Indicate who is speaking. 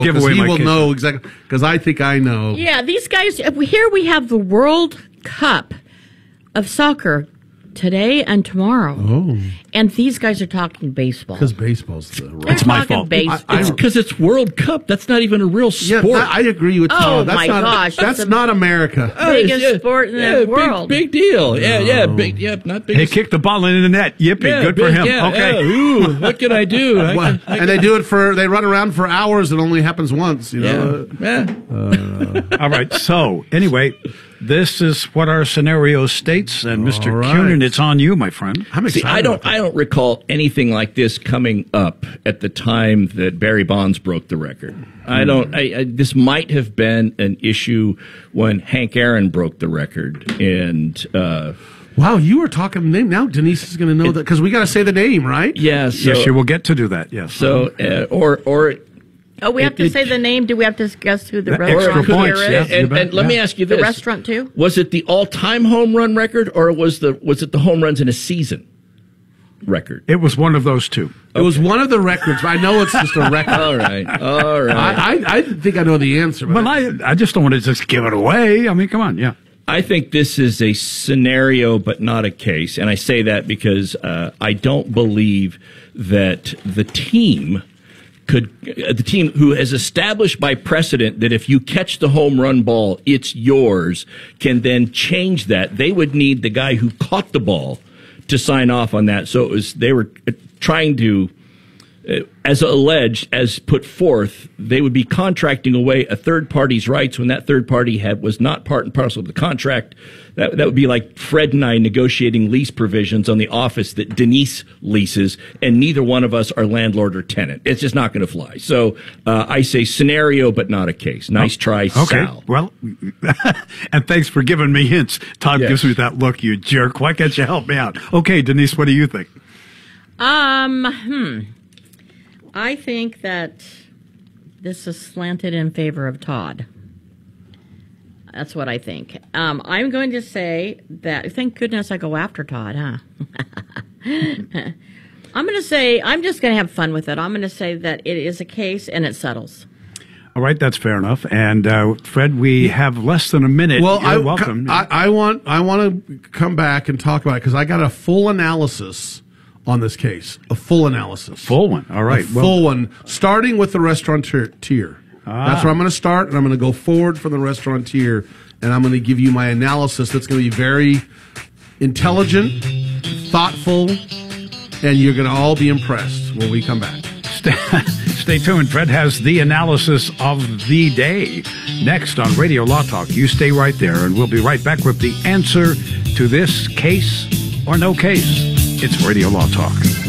Speaker 1: Give
Speaker 2: because
Speaker 1: away
Speaker 2: he
Speaker 1: my
Speaker 2: will
Speaker 1: case.
Speaker 2: know exactly, because I think I know.
Speaker 3: Yeah, these guys, here we have the World Cup of soccer today and tomorrow.
Speaker 2: Oh.
Speaker 3: And these guys are talking baseball.
Speaker 2: Because baseball's the right.
Speaker 1: It's my
Speaker 3: talking
Speaker 1: fault.
Speaker 3: Baseball.
Speaker 4: It's because it's World Cup. That's not even a real sport.
Speaker 2: Yeah, I agree with Tom.
Speaker 3: Oh,
Speaker 2: That's
Speaker 3: my
Speaker 2: not,
Speaker 3: gosh,
Speaker 2: That's
Speaker 3: that's
Speaker 2: not America.
Speaker 3: biggest sport in the world.
Speaker 4: Big deal. Yeah, big. Yeah, not big.
Speaker 1: He kicked the ball in the net. Yippee.
Speaker 4: Yeah,
Speaker 1: Good for
Speaker 4: big,
Speaker 1: him.
Speaker 4: yeah,
Speaker 1: Okay.
Speaker 4: yeah. Ooh, what can I do?
Speaker 2: And they do it they run around for hours. It only happens once, you know.
Speaker 1: All right. So, anyway, this is what our scenario states. And Mr.
Speaker 2: All right.
Speaker 1: Cunin, it's on you, my friend.
Speaker 2: I'm excited.
Speaker 4: See, I don't recall anything like this coming up at the time that Barry Bonds broke the record. This might have been an issue when Hank Aaron broke the record, and
Speaker 2: Wow, you were talking name. Now Denise is going to know that, because we got to say the name, right?
Speaker 4: yeah. So,
Speaker 1: Yes, you will get to do that. Yes.
Speaker 4: So,
Speaker 3: We have to say the name. Do we have to guess who the
Speaker 1: Extra
Speaker 3: restaurant
Speaker 1: points,
Speaker 3: here
Speaker 1: yeah.
Speaker 3: is?
Speaker 4: and let me ask you
Speaker 3: The
Speaker 4: this:
Speaker 3: restaurant too?
Speaker 4: Was it the all-time home run record, or was it the home runs in a season record?
Speaker 1: It was one of those two.
Speaker 2: It was one of the records. I know it's just a record.
Speaker 4: All right.
Speaker 2: I think I know the answer. But
Speaker 1: Well, I just don't want to just give it away. I mean, come on. Yeah.
Speaker 4: I think this is a scenario, but not a case. And I say that because I don't believe that the team who has established by precedent that if you catch the home run ball, it's yours, can then change that. They would need the guy who caught the ball to sign off on that. So they were trying to, as alleged, as put forth, they would be contracting away a third party's rights when that third party was not part and parcel of the contract. That would be like Fred and I negotiating lease provisions on the office that Denise leases, and neither one of us are landlord or tenant. It's just not going to fly. So I say scenario, but not a case. Nice try,
Speaker 1: Okay.
Speaker 4: Sal.
Speaker 1: Well, and thanks for giving me hints. Todd
Speaker 4: Yes.
Speaker 1: gives me that look, you jerk. Why can't you help me out? Okay, Denise, what do you think?
Speaker 3: I think that this is slanted in favor of Todd. That's what I think. I'm going to say that, thank goodness I go after Todd, huh? I'm just going to have fun with it. I'm going to say that it is a case and it settles.
Speaker 1: All right, that's fair enough. And Fred, we have less than a minute.
Speaker 2: Well,
Speaker 1: You're welcome.
Speaker 2: I want to come back and talk about it, because I got a full analysis on this case. A full analysis.
Speaker 1: Full one. All right.
Speaker 2: A full one, starting with the restaurateur. That's where I'm going to start, and I'm going to go forward from the restaurateur, and I'm going to give you my analysis that's going to be very intelligent, thoughtful, and you're going to all be impressed when we come back.
Speaker 1: Stay tuned. Fred has the analysis of the day next on Radio Law Talk. You stay right there, and we'll be right back with the answer to this case or no case. It's Radio Law Talk.